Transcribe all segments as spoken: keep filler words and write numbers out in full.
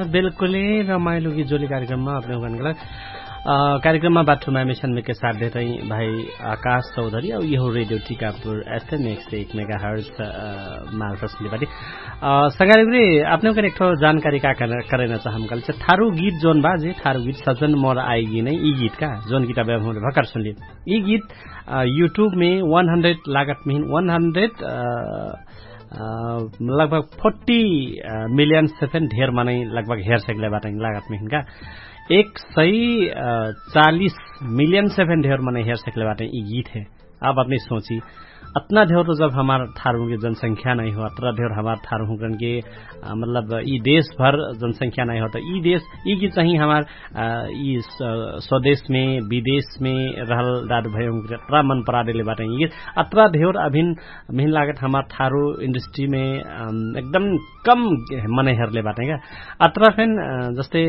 बिल्कुलै रमाइलो गीत जोली कार्यक्रममा अपने हुनका कार्यक्रममा बाथरूम एमिशन के साथ देते भाई आकाश चौधरी और यो रेडियो टीकापुर एफएम एक सौ एक मेगाहर्ट्ज मार्फत सुनबाटी सगारी अपने को एक जानकारी का करना चाहम कल थारू गीत जोन बा जे थारू गीत सजन मोर आएगी नहीं ई गीत का जोन गीत अब हम भकर सुन लिए ई गीत यूट्यूब में सौ लागत में सौ लगभग चालीस मिलियन से फिर ढेर माने लगभग हेर सकले बात लागत में इनका एक सही चालीस मिलियन से फिर ढेर माने हेर सकले बात ये गीत है। आप अपनी सोची अतना ढेर तो जब हमारे थारू की जनसंख्या नहीं हो अतना ढेर हमारे थारू हुकन के मतलब ई देश भर जनसंख्या नहीं हो तो ई देश ई गीत चाहिए हमार ई स्वदेश में विदेश में रहल दाद भय अतना मन परा देले बाटे ये अतना ढेर अभिन मिन लागत हमार थारू इंडस्ट्री में एकदम कम मने हेरले बाटे का अतना फिन जस्ते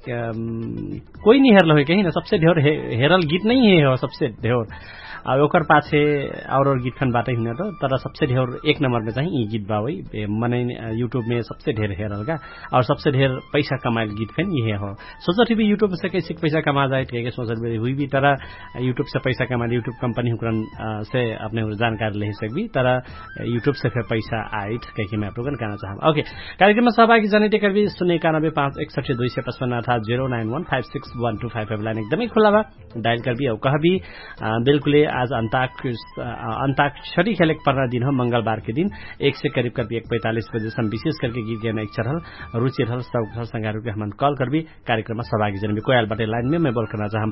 कोई नहीं हेरल हो कहीं ना सबसे ढेर हेरल गीत नहीं है हो सबसे ढेर अब ओकर पाछे और और गीत खन बाटे हिने तो तर सबसे ढेर एक नंबर में चाहिए ये गीत बा वही मने यूट्यूब में सबसे ढेर हेरल का और सबसे ढेर पैसा कमाए गीत फिर ये हो सोचत भी यूट्यूब से कैसे पैसा कमा जाए ठीक है सोचत भी हुई भी तरह यूट्यूब से पैसा कमा यूट्यूब कंपनी हुकरन से अपने जानकारी ले सकबी तरह यूट्यूब से फिर पैसा आए कहीं मैं आप लोगन कहना चाहूँ ओके कार्यक्रम में सहभागी जनित कर भी शून्य इक्यानबे पांच इकसठ दुई सौ पचपन अर्थात जीरो नाइन वन five six one two five five line एकदमै खुला बा डायल कर भी और कह भी बिल्कुल आज अंताक्षरी खेले पर्ना दिन हो मंगलवार के दिन एक से करीब करीब एक पैंतालीस बजे से विशेष करके गीत गाना एक चरहल रुचि रहल सब संगारू के हम कॉल कर भी कार्यक्रम में सहभागी जन भी कोई बाटे लाइन में मैं बोल करना चाहम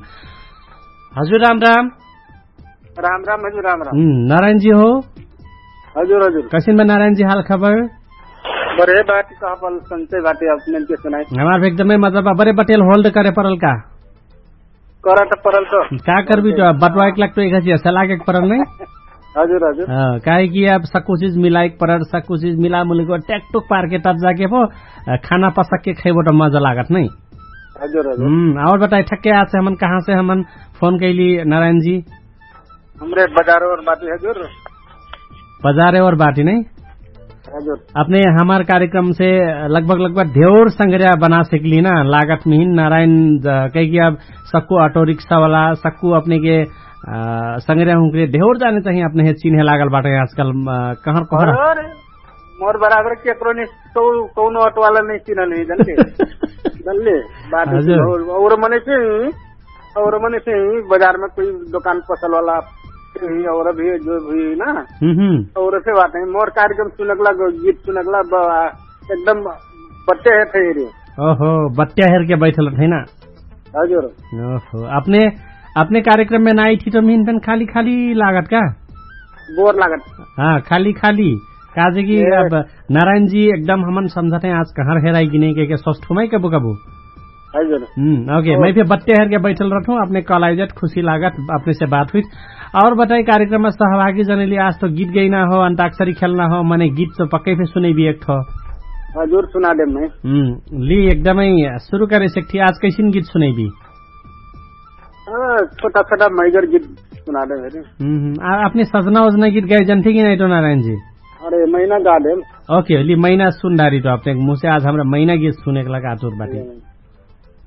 हजुर राम राम राम राम हजुर राम राम नारायण जी हो हजुर हजुर कैसे में नारायण जी हाल खबर बड़े बात कहल सुनते बाटे अपने के सुनाई हमारे एकदमै मतलब बड़े बटेल होल्ड करे परल का करा त परल तो का करबी तो बटवा एक लाख तो एक हजार सलाह के परल नहीं हजुर हजुर हां काहे कि अब सकु चीज मिलाइक परल सकु चीज मिला मुलिको टेकटुक पार के तब जाके पो खाना पसक के खैबो तो मजा लागत नहीं हजुर हजुर हम और बताई ठक्के आज से हमन कहां से हमन फोन कैली नारायण जी हमरे बाजार और बाटी हजुर बाजार और बाटी नहीं हजुर अपने हमारे कार्यक्रम से लगभग लगभग ढेर संग्रह बना सकली ना लागत मिहिन नारायण कह कि अब सबको ऑटो रिक्शा वाला सबको अपने के संग्रह हुए ढेर जाने चाहिए अपने चिन्हे लागल बाटे आजकल कहाँ कहर मोर बराबर केकरो ने तो कौन ऑटो वाला नहीं चिन्हल है जानले जानले बात और मने से और मने से बाजार में कोई दुकान फसल वाला और भी जो भी ना और से बात है मोर कार्यक्रम सुनकला गीत सुनकला एकदम बच्चे है थे रे ओहो बच्चा हेर के बैठल थे ना हजुर ओहो अपने अपने कार्यक्रम में ना आई थी तो मीन पेन खाली खाली लागत का बोर लागत हाँ खाली खाली काजे की अब नारायण जी एकदम हमन समझते हैं आज कहाँ हेराई की नहीं के सस्तो में कबू कबू हम्म ओके मैं फिर बच्चे हेर के बैठल रहूँ अपने कॉल आई खुशी लागत अपने से बात हुई और बताइए कार्यक्रम में सहभागी जने लिए आज तो गीत गाइना हो अंताक्षरी खेलना हो मने गीत तो पक्के पे सुने भी एक ठो हजुर सुना दे मैं हम्म ली एकदमै शुरू करे सकती आज कैसिन गीत सुने भी छोटा छोटा मैगर गीत सुना दे मेरे हम्म अपने सजना उजना गीत गाए जन ठीक नहीं तो नारायण जी अरे महीना गा दे ओके ली महीना सुन डारी तो अपने मुँह से आज हमारा महीना गीत सुने के लगा आतुर बाटी